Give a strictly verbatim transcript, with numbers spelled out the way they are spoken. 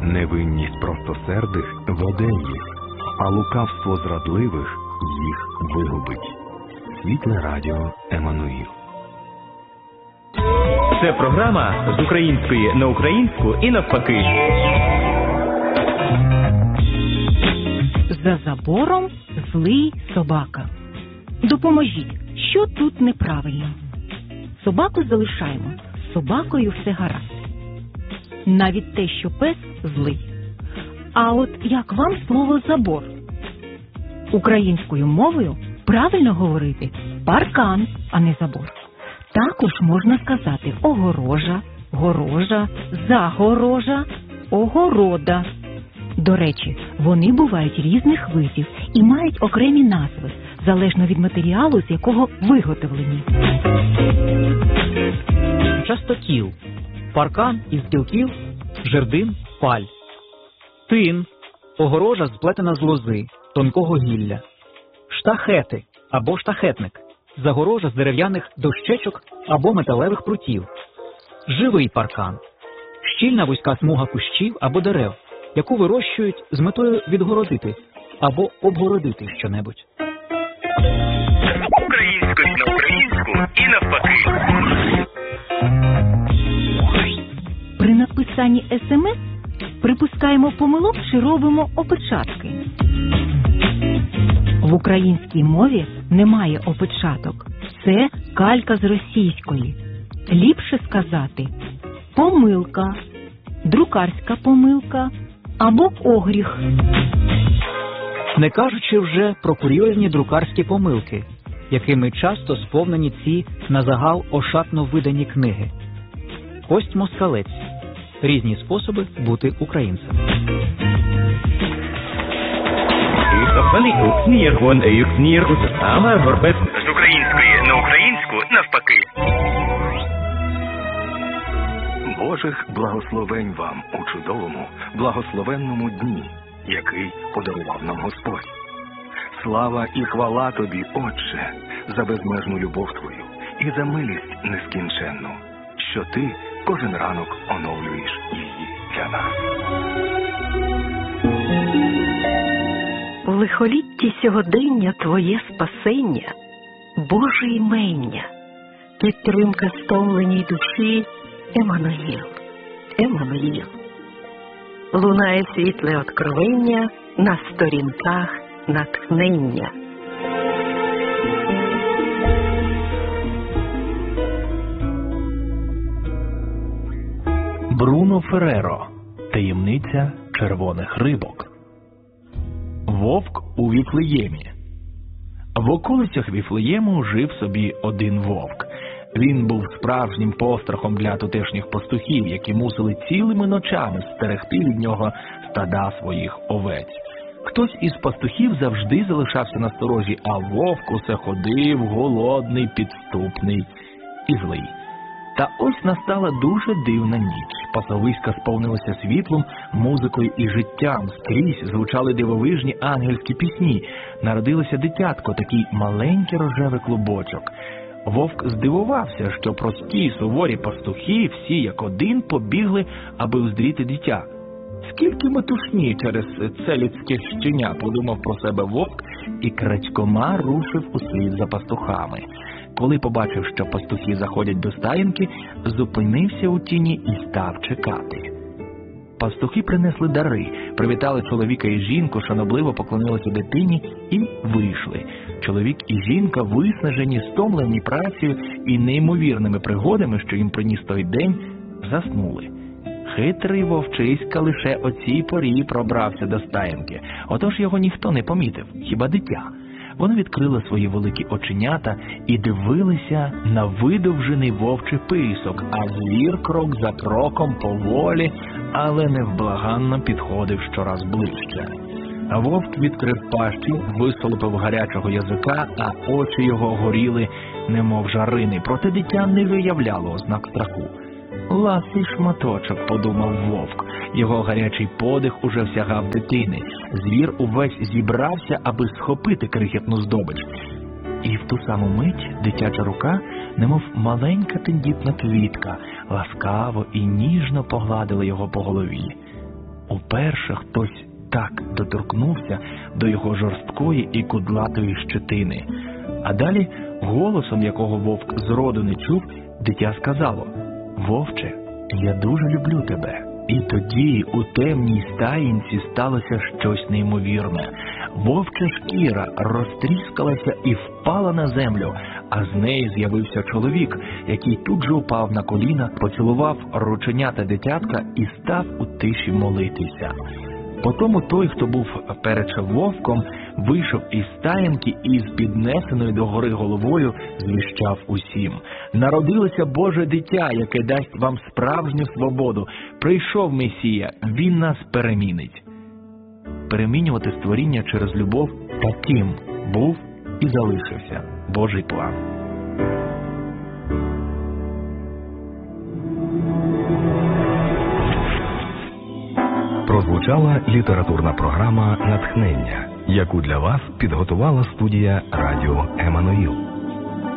Невинність простосердих веде їх, а лукавство зрадливих їх вигубить. Світле радіо Еммануїл. Це програма з української на українську і навпаки. За забором злий собака. Допоможіть, що тут неправильно? Собаку залишаємо, з собакою все гаразд. Навіть те, що пес злий. А от як вам слово «забор»? Українською мовою правильно говорити паркан, а не забор. Також можна сказати огорожа, горожа, загорожа, огорода. До речі, вони бувають різних видів і мають окремі назви, залежно від матеріалу, з якого виготовлені. Частокіл. Паркан із гілків, жердин, паль. Тин. Огорожа сплетена з лози, тонкого гілля. Штахети або штахетник. Загорожа з дерев'яних дощечок або металевих прутів. Живий паркан. Щільна вузька смуга кущів або дерев, яку вирощують з метою відгородити або обгородити щонебудь. Українською на українську і навпаки. При написанні ес-ем-ес припускаємо помилок чи робимо опечатки. В українській мові немає опечаток. Це калька з російської. Ліпше сказати помилка, друкарська помилка або огріх. Не кажучи вже про курйозні друкарські помилки, якими часто сповнені ці на загал ошатно видані книги. Кость Москалець. Різні способи бути українцем. З української на українську навпаки. Божих благословень вам у чудовому, благословенному дні, який подарував нам Господь. Слава і хвала Тобі, Отче, за безмежну любов Твою і за милість нескінченну, що Ти кожен ранок оновлюєш її для нас. У лихолітті сьогодення Твоє спасення, Боже імення, підтримка стомленій душі, Еммануїл, Еммануїл. Лунає світле откровення на сторінках натхнення. Бруно Ферреро. Таємниця червоних рибок. Вовк у Віфлеємі. В околицях Віфлеєму жив собі один вовк. Він був справжнім пострахом для тутешніх пастухів, які мусили цілими ночами стерегти від нього стада своїх овець. Хтось із пастухів завжди залишався на сторожі, а вовк усе ходив голодний, підступний і злий. Та ось настала дуже дивна ніч. Пасовиська сповнилася світлом, музикою і життям. Скрізь звучали дивовижні ангельські пісні. Народилося дитятко, такий маленький рожевий клубочок. Вовк здивувався, що прості суворі пастухи всі як один побігли, аби уздріти дитя. Скільки метушні через це людське щеня, подумав про себе вовк і крадькома рушив услід за пастухами. Коли побачив, що пастухи заходять до стаєнки, зупинився у тіні і став чекати. Пастухи принесли дари, привітали чоловіка і жінку, шанобливо поклонилися дитині і вийшли. Чоловік і жінка, виснажені, стомлені працею і неймовірними пригодами, що їм приніс той день, заснули. Хитрий вовчиська лише о цій порі пробрався до стаєнки. Отож його ніхто не помітив, хіба дитя. Вони відкрили свої великі оченята і дивилися на видовжений вовчий писок, а звір крок за кроком поволі, але невблаганно підходив щораз ближче. А вовк відкрив пащі, висолопив гарячого язика, а очі його горіли, немов жарини, проте дитя не виявляло ознак страху. «Ласий шматочок», – подумав вовк. Його гарячий подих уже всягав дитини. Звір увесь зібрався, аби схопити крихітну здобич. І в ту саму мить дитяча рука, немов маленька тендітна квітка, ласкаво і ніжно погладила його по голові. уперше хтось так доторкнувся до його жорсткої і кудлатої щетини. А далі, голосом, якого вовк зроду не чув, дитя сказало: «Вовче, я дуже люблю тебе». І тоді у темній стаїнці сталося щось неймовірне. Вовча шкіра розтріскалася і впала на землю, а з неї з'явився чоловік, який тут же упав на коліна, поцілував рученята дитятка і став у тиші молитися. Потому той, хто був перед вовком, вийшов із стаєнки і з піднесеною догори головою звіщав усім: «Народилося Боже дитя, яке дасть вам справжню свободу. Прийшов Месія, Він нас перемінить». Перемінювати створіння через любов – таким був і залишився Божий план. Прозвучала літературна програма «Натхнення», яку для вас підготувала студія радіо «Еммануїл».